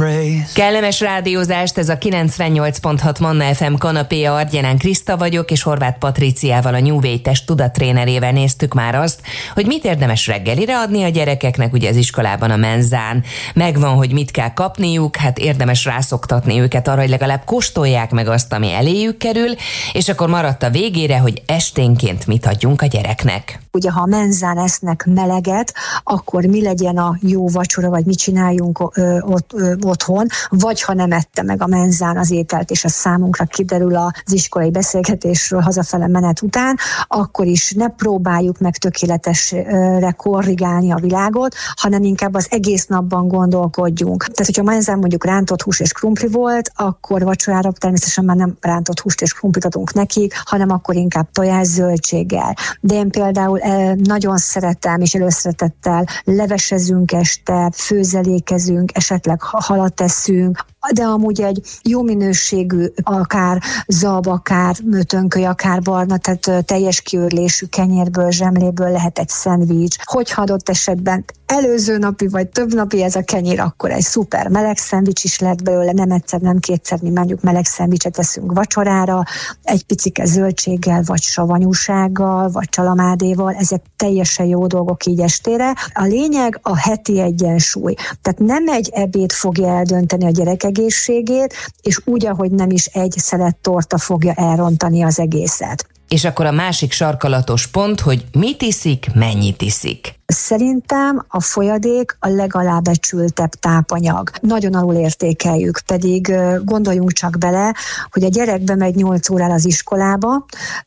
Kellemes rádiózást, ez a 98.6 Manna FM kanapéja. Argyánán Kriszta vagyok, és Horváth Patriciával, a New Way test tudattrénerével néztük már azt, hogy mit érdemes reggelire adni a gyerekeknek, ugye az iskolában a menzán. Megvan, hogy mit kell kapniuk, hát érdemes rászoktatni őket arra, hogy legalább kóstolják meg azt, ami eléjük kerül, és akkor maradt a végére, hogy esténként mit adjunk a gyereknek. Ugye, ha a menzán esznek meleget, akkor mi legyen a jó vacsora, vagy mit csináljunk otthon, vagy ha nem ette meg a menzán az ételt, és ez számunkra kiderül az iskolai beszélgetésről hazafele menet után, akkor is ne próbáljuk meg tökéletesre korrigálni a világot, hanem inkább az egész napban gondolkodjunk. Tehát, hogyha a menzán mondjuk rántott hús és krumpli volt, akkor vacsorára természetesen már nem rántott húst és krumplit adunk nekik, hanem akkor inkább tojás zöldséggel. De én például nagyon szeretem, és előszeretettel levesezünk este, főzelékezünk, esetleg halat teszünk, de amúgy egy jó minőségű, akár zab, akár tönköly, akár barna, tehát teljes kiörlésű kenyérből, zsemléből lehet egy szendvics. Hogyha adott esetben előző napi vagy több napi ez a kenyér, akkor egy szuper meleg szendvics is lehet belőle, nem egyszer, nem kétszer, mi mondjuk meleg szendvicset teszünk vacsorára, egy picike zöldséggel, vagy savanyúsággal, vagy csalamádéval, ezek teljesen jó dolgok így estére. A lényeg a heti egyensúly. Tehát nem egy ebéd fogja eldönteni a gyerek egészségét, és úgy, ahogy nem is egy szelet torta fogja elrontani az egészet. És akkor a másik sarkalatos pont, hogy mit iszik, mennyit iszik. Szerintem a folyadék a legalábbbecsültebb tápanyag. Nagyon alul értékeljük, pedig gondoljunk csak bele, hogy a gyerek bemegy 8 órára az iskolába,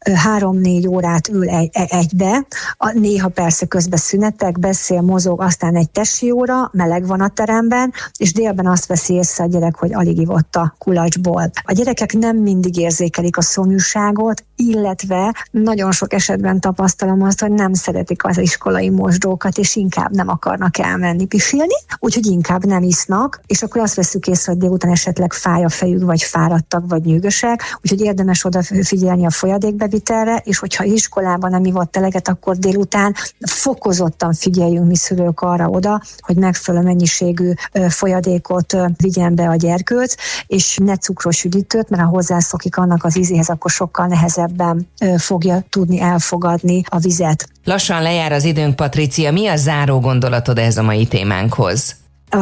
3-4 órát ül egybe, néha persze közben szünetek, beszél, mozog, aztán egy tesi óra, meleg van a teremben, és délben azt veszi észre a gyerek, hogy alig ivott a kulacsból. A gyerekek nem mindig érzékelik a szomjúságot, illetve nagyon sok esetben tapasztalom azt, hogy nem szeretik az iskolai mosdókat, és inkább nem akarnak elmenni pisilni, úgyhogy inkább nem isznak, és akkor azt veszük észre, hogy délután esetleg fáj a fejük, vagy fáradtak, vagy nyűgösek, úgyhogy érdemes odafigyelni a folyadékbevitelre, és hogyha iskolában nem ivott eleget, akkor délután fokozottan figyeljünk mi szülők arra oda, hogy megfelelő mennyiségű folyadékot vigyen be a gyerkőc, és ne cukros üdítőt, mert ha hozzászokik annak az ízéhez, akkor sokkal nehezebben fogja tudni elfogadni a vizet. Lassan lejár az időnk, Patricia, mi a záró gondolatod ehhez a mai témánkhoz?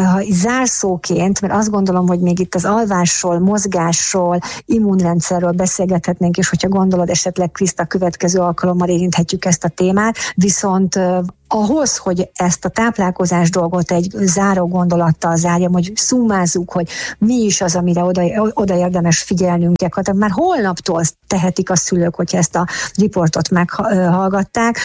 Zárszóként, mert azt gondolom, hogy még itt az alvásról, mozgásról, immunrendszerről beszélgethetnénk, és hogyha gondolod, esetleg Kriszta, következő alkalommal érinthetjük ezt a témát, viszont ahhoz, hogy ezt a táplálkozás dolgot egy záró gondolattal zárjam, hogy szummázzuk, hogy mi is az, amire oda érdemes figyelnünk. Tehát már holnaptól tehetik a szülők, hogyha ezt a riportot meghallgatták,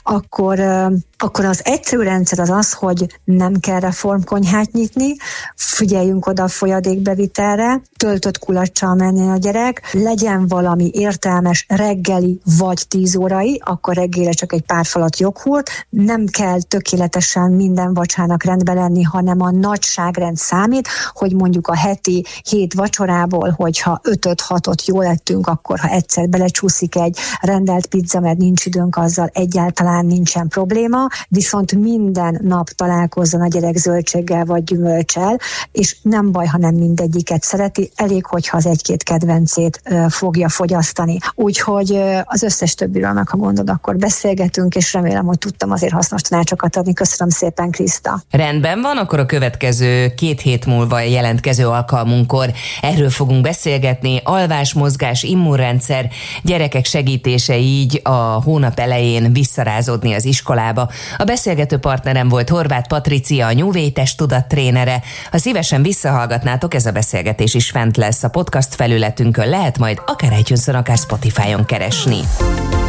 akkor az egyszerű rendszer az, hogy nem kell reformkonyhát nyitni, figyeljünk oda a folyadékbevitelre, töltött kulaccsal menni a gyerek, legyen valami értelmes reggeli vagy 10 órai, akkor reggelire csak egy pár falat joghurt, nem kell tökéletesen minden vacsának rendben lenni, hanem a nagyságrend számít, hogy mondjuk a heti 7 vacsorából, hogyha 5-6-ot jól ettünk, akkor ha egyszer belecsúszik egy rendelt pizza, mert nincs időnk, azzal egyáltalán nincsen probléma, viszont minden nap találkozzon a gyerek zöldséggel vagy gyümölccsel, és nem baj, ha nem mindegyiket szereti, elég, hogyha az egy-két kedvencét fogja fogyasztani. Úgyhogy az összes többiről meg, ha gondod, akkor beszélgetünk, és remélem, hogy tudtam azért hasznos tanácsokat adni. Köszönöm szépen, Kriszta. Rendben van, akkor a következő 2 hét múlva jelentkező alkalmunkkor erről fogunk beszélgetni. Alvás, mozgás, immunrendszer, gyerekek segítése, így a hónap elején visszarázódni az iskolába. A beszélgető partnerem volt Horváth Patricia, a New Way test tudattrénere. Ha szívesen visszahallgatnátok, ez a beszélgetés is fent lesz a podcast felületünkön, lehet majd akár iTunes-on, akár Spotify-on keresni.